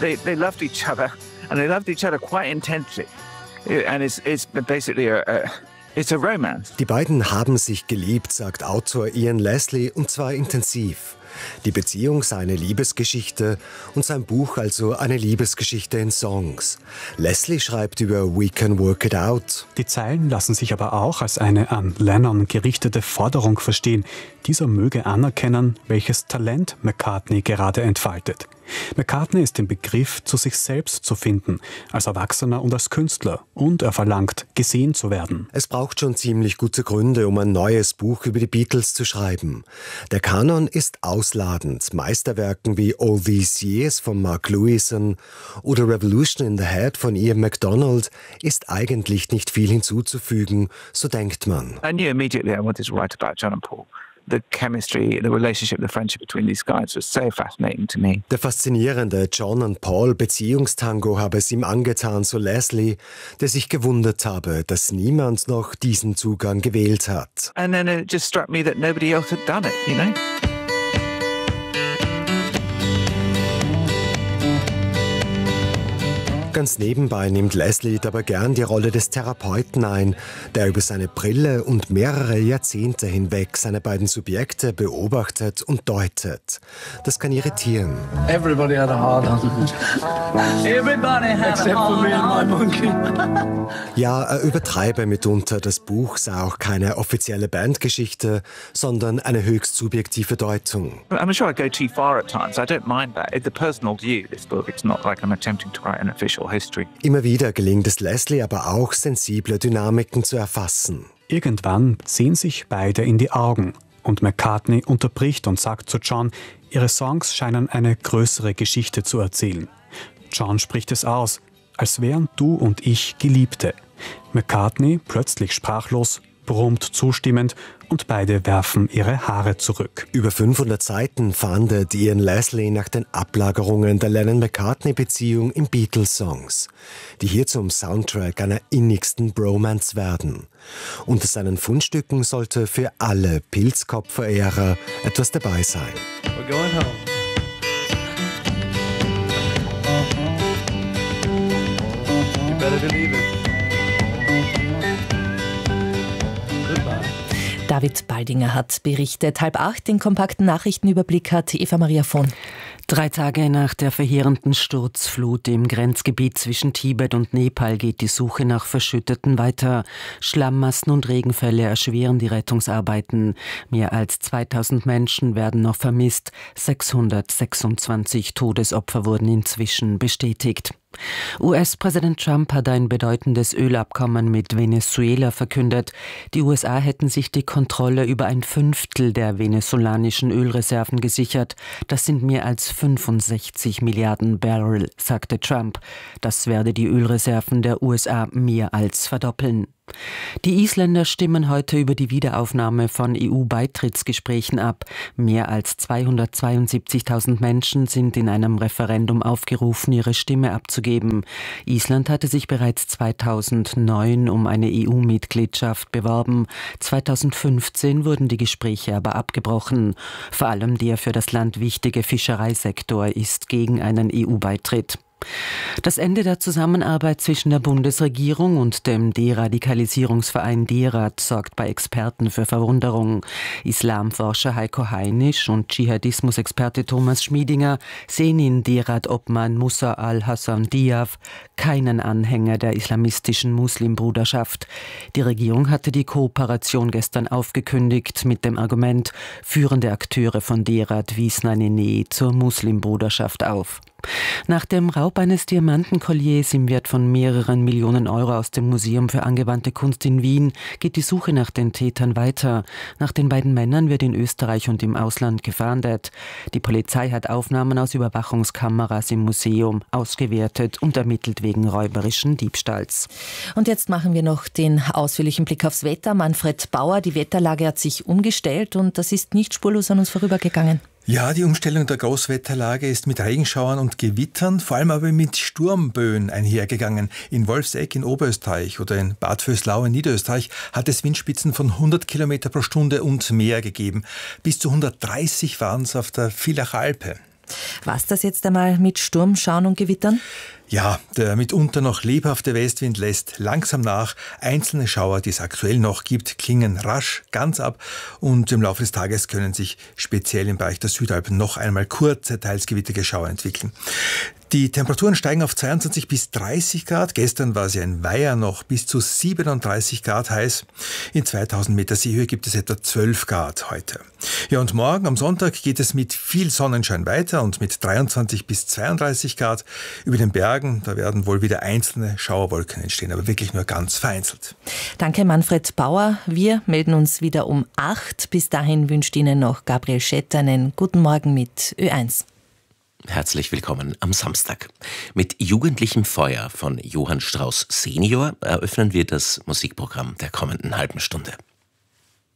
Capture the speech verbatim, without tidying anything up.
they, they loved each other, and they loved each other quite intensely. And it's, it's basically a, a, it's a romance. Die beiden haben sich geliebt, sagt Autor Ian Leslie, und zwar intensiv. Die Beziehung sei eine Liebesgeschichte und sein Buch also eine Liebesgeschichte in Songs. Leslie schreibt über We Can Work It Out. Die Zeilen lassen sich aber auch als eine an Lennon gerichtete Forderung verstehen. Dieser möge anerkennen, welches Talent McCartney gerade entfaltet. McCartney ist im Begriff, zu sich selbst zu finden, als Erwachsener und als Künstler. Und er verlangt, gesehen zu werden. Es braucht schon ziemlich gute Gründe, um ein neues Buch über die Beatles zu schreiben. Der Kanon ist ausladend. Meisterwerken wie All These Years von Mark Lewison oder Revolution in the Head von Ian MacDonald ist eigentlich nicht viel hinzuzufügen, so denkt man. I knew immediately I wanted to write about John and Paul. The chemistry, the relationship, the friendship between these guys was so fascinating to me. Der faszinierende John und Paul Beziehungstango habe es ihm angetan, so Leslie, der sich gewundert habe, dass niemand noch diesen Zugang gewählt hat. And then it just struck me that nobody else had done it, you know? Ganz nebenbei nimmt Leslie dabei gern die Rolle des Therapeuten ein, der über seine Brille und mehrere Jahrzehnte hinweg seine beiden Subjekte beobachtet und deutet. Das kann irritieren. Everybody had a hard on. Everybody had Except a hard for me and my monkey. Ja, er übertreibe mitunter. Das Buch sei auch keine offizielle Bandgeschichte, sondern eine höchst subjektive Deutung. I'm sure I go too far at times. I don't mind that. It's a personal view, this book. It's not like I'm attempting to write an official history. Immer wieder gelingt es Leslie aber auch, sensible Dynamiken zu erfassen. Irgendwann sehen sich beide in die Augen und McCartney unterbricht und sagt zu John, ihre Songs scheinen eine größere Geschichte zu erzählen. John spricht es aus, als wären du und ich Geliebte. McCartney, plötzlich sprachlos, brummt zustimmend und beide werfen ihre Haare zurück. Über fünfhundert Seiten fahndet Ian Leslie nach den Ablagerungen der Lennon-McCartney-Beziehung in Beatles-Songs, die hier zum Soundtrack einer innigsten Bromance werden. Unter seinen Fundstücken sollte für alle Pilzkopf-Verehrer etwas dabei sein. We're going home. You better believe it. David Baldinger hat berichtet. Halb acht, den kompakten Nachrichtenüberblick hat Eva-Maria Vohn. Drei Tage nach der verheerenden Sturzflut im Grenzgebiet zwischen Tibet und Nepal geht die Suche nach Verschütteten weiter. Schlammmassen und Regenfälle erschweren die Rettungsarbeiten. Mehr als zweitausend Menschen werden noch vermisst. sechshundertsechsundzwanzig Todesopfer wurden inzwischen bestätigt. U S-Präsident Trump hat ein bedeutendes Ölabkommen mit Venezuela verkündet. Die U S A hätten sich die Kontrolle über ein Fünftel der venezolanischen Ölreserven gesichert. Das sind mehr als fünfundsechzig Milliarden Barrel, sagte Trump. Das werde die Ölreserven der U S A mehr als verdoppeln. Die Isländer stimmen heute über die Wiederaufnahme von E U-Beitrittsgesprächen ab. Mehr als zweihundertzweiundsiebzigtausend Menschen sind in einem Referendum aufgerufen, ihre Stimme abzugeben. Island hatte sich bereits zweitausendneun um eine E U-Mitgliedschaft beworben. zweitausendfünfzehn wurden die Gespräche aber abgebrochen. Vor allem der für das Land wichtige Fischereisektor ist gegen einen E U-Beitritt. Das Ende der Zusammenarbeit zwischen der Bundesregierung und dem Deradikalisierungsverein DERAD sorgt bei Experten für Verwunderung. Islamforscher Heiko Heinisch und Dschihadismusexperte Thomas Schmiedinger sehen in DERAD-Obmann Musa al-Hassan Diab keinen Anhänger der islamistischen Muslimbruderschaft. Die Regierung hatte die Kooperation gestern aufgekündigt mit dem Argument, führende Akteure von DERAD wiesen eine Nähe zur Muslimbruderschaft auf. Nach dem Raub eines Diamantenkolliers im Wert von mehreren Millionen Euro aus dem Museum für angewandte Kunst in Wien geht die Suche nach den Tätern weiter. Nach den beiden Männern wird in Österreich und im Ausland gefahndet. Die Polizei hat Aufnahmen aus Überwachungskameras im Museum ausgewertet und ermittelt wegen räuberischen Diebstahls. Und jetzt machen wir noch den ausführlichen Blick aufs Wetter. Manfred Bauer, die Wetterlage hat sich umgestellt und das ist nicht spurlos an uns vorübergegangen. Ja, die Umstellung der Großwetterlage ist mit Regenschauern und Gewittern, vor allem aber mit Sturmböen einhergegangen. In Wolfsegg in Oberösterreich oder in Bad Vöslau in Niederösterreich hat es Windspitzen von hundert Kilometer pro Stunde und mehr gegeben. Bis zu hundertdreißig waren es auf der Villach Alpe. Was das jetzt einmal mit Sturm, Schauen und Gewittern? Ja, der mitunter noch lebhafte Westwind lässt langsam nach. Einzelne Schauer, die es aktuell noch gibt, klingen rasch ganz ab und im Laufe des Tages können sich speziell im Bereich der Südalpen noch einmal kurze, teils gewitterige Schauer entwickeln. Die Temperaturen steigen auf zweiundzwanzig bis dreißig Grad. Gestern war es ja in Weiher noch bis zu siebenunddreißig Grad heiß. In zweitausend Meter Seehöhe gibt es etwa zwölf Grad heute. Ja, und morgen am Sonntag geht es mit viel Sonnenschein weiter und mit dreiundzwanzig bis zweiunddreißig Grad. Über den Bergen, da werden wohl wieder einzelne Schauerwolken entstehen, aber wirklich nur ganz vereinzelt. Danke, Manfred Bauer. Wir melden uns wieder um acht. Bis dahin wünscht Ihnen noch Gabriel Schett einen guten Morgen mit Ö eins. Herzlich willkommen am Samstag. Mit Jugendlichem Feuer von Johann Strauss Senior eröffnen wir das Musikprogramm der kommenden halben Stunde.